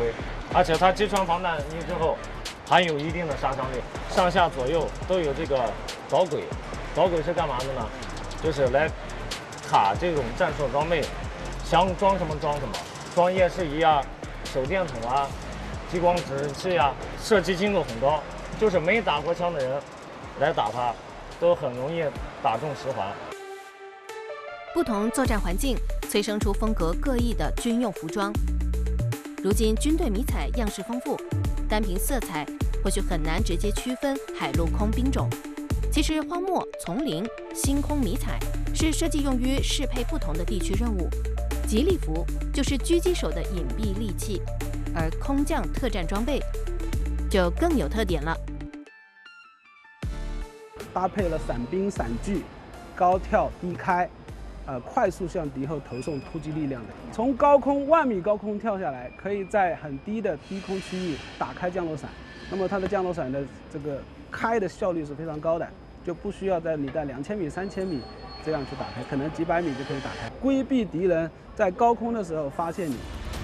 盔，而且它击穿防弹衣之后，含有一定的杀伤力，上下左右都有这个导轨，导轨是干嘛的呢？就是来卡这种战术装备，想装什么装什么，装夜视仪啊、手电筒啊、激光指示器啊，射击精度很高，就是没打过枪的人来打它，都很容易打中实环。 不同作战环境催生出风格各异的军用服装。如今军队迷彩样式丰富，单凭色彩或许很难直接区分海陆空兵种。其实荒漠、丛林、星空迷彩是设计用于适配不同的地区任务。吉利服就是狙击手的隐蔽利器，而空降特战装备就更有特点了。 搭配了伞兵、伞具、高跳低开，快速向敌后投送突击力量的。从高空1万米高空跳下来，可以在很低的低空区域打开降落伞。那么它的降落伞的这个开的效率是非常高的，就不需要你在2000米、3000米这样去打开，可能几百米就可以打开，规避敌人在高空的时候发现你。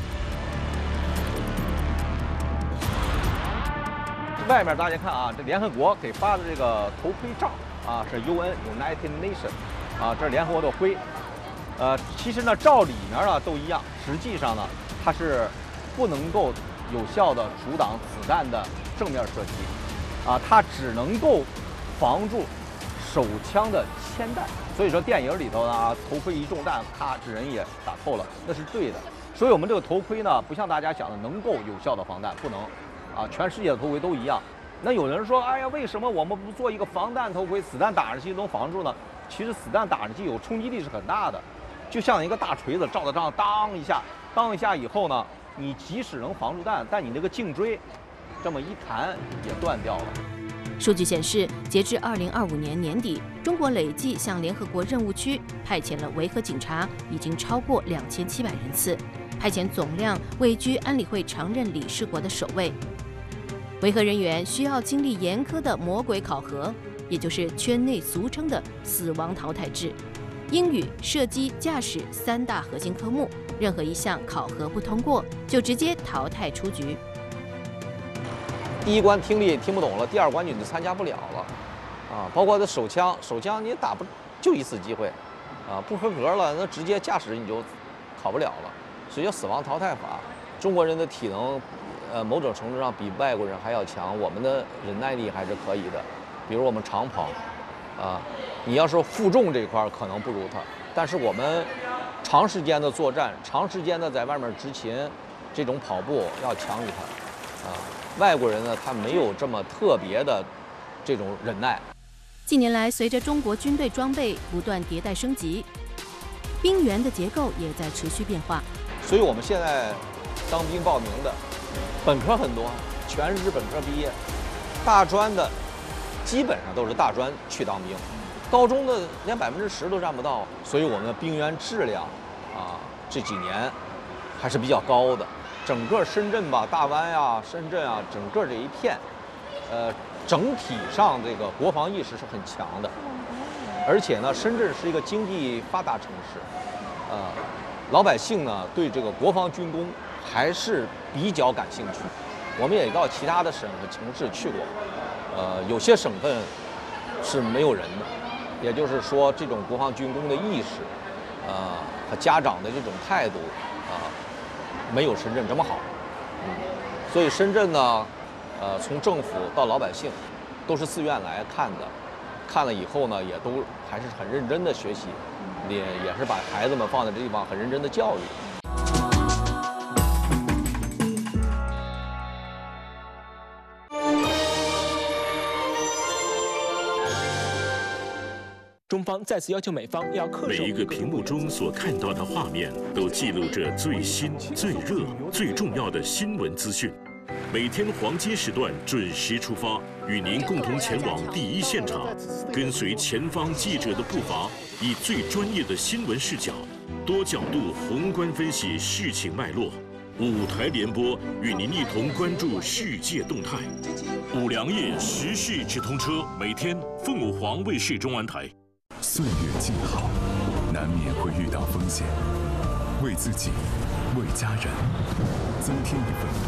外面大家看啊，这联合国给发的这个头盔罩啊，是 United Nations 啊，这是联合国的徽。其实呢，罩里面呢都一样，实际上呢，它是不能够有效的阻挡子弹的正面射击，啊，它只能够防住手枪的铅弹。所以说电影里头呢，头盔一中弹，咔，这人也打透了，那是对的。所以我们这个头盔呢，不像大家想的能够有效的防弹，不能。啊，全世界的头盔都一样。那有人说，哎呀，为什么我们不做一个防弹头盔，子弹打上去能防住呢？其实子弹打上去有冲击力是很大的，就像一个大锤子照着仗，当一下，当一下以后呢，你即使能防住弹，但你那个颈椎这么一弹也断掉了。 数据显示，截至2025年年底，中国累计向联合国任务区派遣了维和警察已经超过2700人次，派遣总量位居安理会常任理事国的首位。维和人员需要经历严苛的魔鬼考核，也就是圈内俗称的死亡淘汰制。英语、射击、驾驶3大核心科目，任何一项考核不通过，就直接淘汰出局。 第一关听力听不懂了，第2关你就参加不了了，啊，包括这手枪你打不就一次机会，啊，不合格了，那直接驾驶你就考不了了，所以叫死亡淘汰法。中国人的体能。某种程度上比外国人还要强，我们的忍耐力还是可以的。比如我们长跑，你要说负重这块可能不如他，但是我们长时间的作战，长时间的在外面执勤，这种跑步要强于他。外国人呢，他没有这么特别的这种忍耐。 近年来，随着中国军队装备不断迭代升级，兵员的结构也在持续变化。 所以我们现在当兵报名的。本科很多，全是本科毕业，大专的基本上都是大专去当兵，高中的连10%都占不到，所以我们的兵员质量这几年还是比较高的。整个深圳吧，大湾呀、深圳啊，整个这一片，整体上这个国防意识是很强的，而且呢，深圳是一个经济发达城市，老百姓呢对这个国防军工。还是比较感兴趣，我们也到其他的省和城市去过，有些省份是没有人的，也就是说这种国防军工的意识，和家长的这种态度，没有深圳这么好，所以深圳呢，从政府到老百姓，都是自愿来看的，看了以后呢，也都还是很认真的学习，也是把孩子们放在这地方很认真的教育。 中方再次要求美方要恪守每一个屏幕中所看到的画面，都记录着最新、最热、最重要的新闻资讯。每天黄金时段准时出发，与您共同前往第一现场，跟随前方记者的步伐，以最专业的新闻视角，多角度宏观分析事情脉络。5台联播，与您一同关注世界动态。5粮液时事直通车，每天凤凰卫视中安台。 岁月静好，难免会遇到风险，为自己，为家人，增添一份